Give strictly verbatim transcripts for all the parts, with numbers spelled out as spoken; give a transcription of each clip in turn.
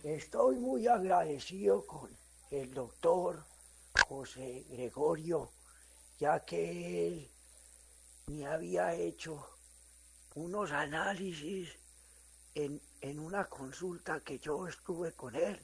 Estoy muy agradecido con el doctor José Gregorio, ya que él me había hecho unos análisis en, en una consulta que yo estuve con él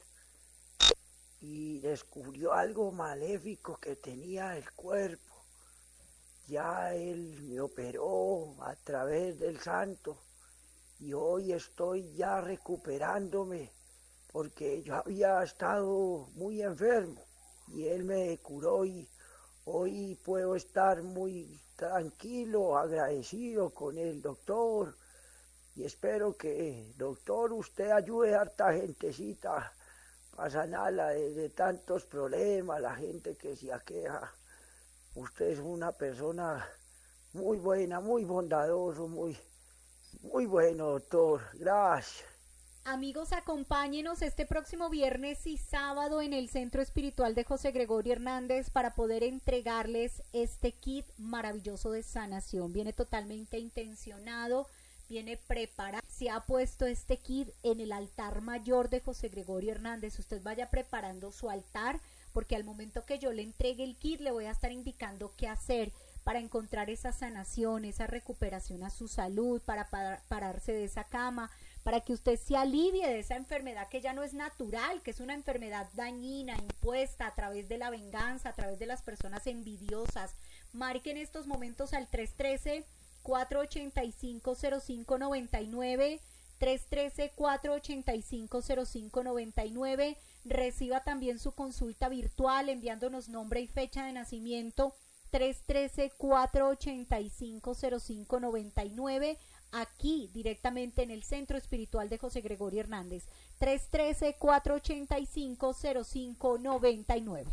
y descubrió algo maléfico que tenía el cuerpo. Ya él me operó a través del santo y hoy estoy ya recuperándome porque yo había estado muy enfermo y él me curó y hoy puedo estar muy tranquilo, agradecido con el doctor y espero que, doctor, usted ayude a harta gentecita para sanarla de, de tantos problemas, la gente que se aqueja. Usted es una persona muy buena, muy bondadoso, muy, muy bueno, doctor. Gracias. Amigos, acompáñenos este próximo viernes y sábado en el Centro Espiritual de José Gregorio Hernández para poder entregarles este kit maravilloso de sanación. Viene totalmente intencionado, viene preparado. Se ha puesto este kit en el altar mayor de José Gregorio Hernández. Usted vaya preparando su altar porque al momento que yo le entregue el kit le voy a estar indicando qué hacer para encontrar esa sanación, esa recuperación a su salud, para par- pararse de esa cama, para que usted se alivie de esa enfermedad que ya no es natural, que es una enfermedad dañina, impuesta a través de la venganza, a través de las personas envidiosas. Marque en estos momentos al tres uno tres, cuatro ocho cinco, cero cinco nueve nueve, tres uno tres, cuatro ocho cinco, cero cinco nueve nueve. Reciba también su consulta virtual enviándonos nombre y fecha de nacimiento, tres uno tres, cuatro ocho cinco, cero cinco nueve nueve, aquí directamente en el Centro Espiritual de José Gregorio Hernández, tres uno tres, cuatro ocho cinco, cero cinco nueve nueve.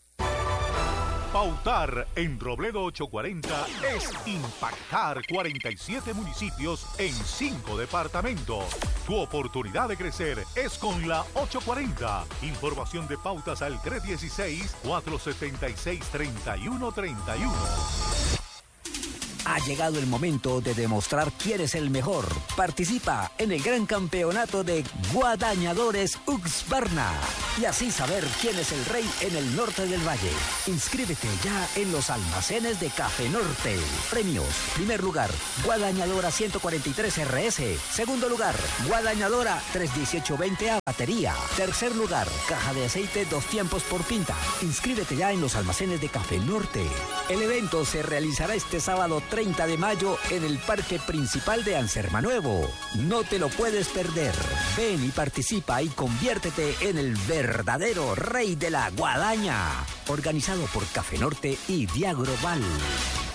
Pautar en Robledo ochocientos cuarenta es impactar cuarenta y siete municipios en cinco departamentos. Tu oportunidad de crecer es con la ochocientos cuarenta. Información de pautas al tres uno seis, cuatro siete seis, tres uno tres uno. Ha llegado el momento de demostrar quién es el mejor. Participa en el gran campeonato de Guadañadores Uxbarna y así saber quién es el rey en el norte del valle. Inscríbete ya en los almacenes de Café Norte. Premios: primer lugar, Guadañadora ciento cuarenta y tres R S. Segundo lugar, Guadañadora trescientos dieciocho veinte A batería. Tercer lugar, caja de aceite dos tiempos por pinta. Inscríbete ya en los almacenes de Café Norte. El evento se realizará este sábado treinta de mayo en el Parque Principal de Anserma-Nuevo. No te lo puedes perder. Ven y participa y conviértete en el verdadero rey de la guadaña. Organizado por Café Norte y Diagroval.